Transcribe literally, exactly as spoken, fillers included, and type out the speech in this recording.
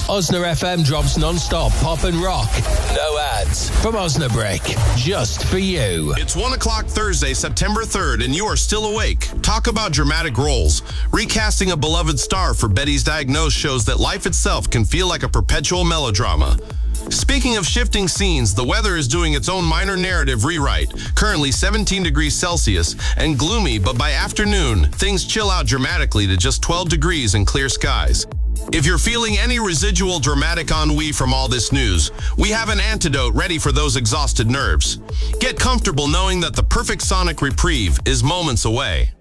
Osna F M drops non-stop pop and rock. No ads. From Osnabrick. Just for you. It's one o'clock Thursday, September third, and you are still awake. Talk about dramatic roles. Recasting a beloved star for Betty's Diagnosed shows that life itself can feel like a perpetual melodrama. Speaking of shifting scenes, the weather is doing its own minor narrative rewrite. Currently seventeen degrees Celsius and gloomy, but by afternoon, things chill out dramatically to just twelve degrees and clear skies. If you're feeling any residual dramatic ennui from all this news, we have an antidote ready for those exhausted nerves. Get comfortable knowing that the perfect sonic reprieve is moments away.